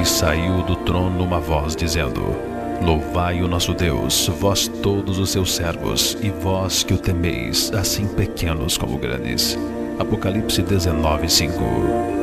saiu do trono uma voz dizendo: Louvai o nosso Deus, vós todos os seus servos, e vós que o temeis, assim pequenos como grandes. Apocalipse 19:5.